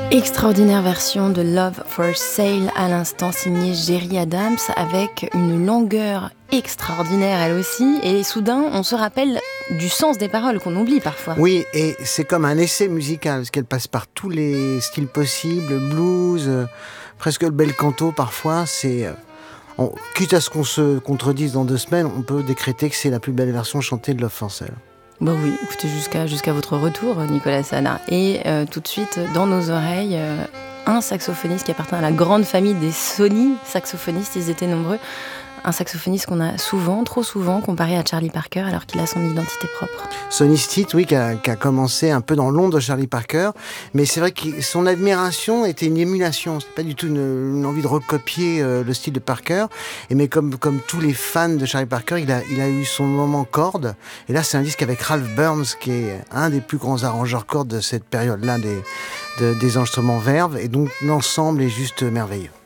Extraordinaire version de Love for Sale à l'instant, signée Gerry Adams, avec une longueur extraordinaire elle aussi, et soudain on se rappelle du sens des paroles qu'on oublie parfois. Oui, et c'est comme un essai musical, parce qu'elle passe par tous les styles possibles, blues, presque le bel canto parfois, quitte à ce qu'on se contredise dans 2 semaines, on peut décréter que c'est la plus belle version chantée de Love for Sale. Bah oui, écoutez, jusqu'à votre retour, Nicolas Sana. Et tout de suite, dans nos oreilles, un saxophoniste qui appartient à la grande famille des Sony saxophonistes, ils étaient nombreux. Un saxophoniste qu'on a souvent, trop souvent, comparé à Charlie Parker, alors qu'il a son identité propre. Sonny Stitt, oui, qui a commencé un peu dans l'ombre de Charlie Parker, mais c'est vrai que son admiration était une émulation, c'est pas du tout une envie de recopier le style de Parker, mais comme tous les fans de Charlie Parker, il a eu son moment corde, et là c'est un disque avec Ralph Burns, qui est un des plus grands arrangeurs cordes de cette période-là des instruments verve, et donc l'ensemble est juste merveilleux.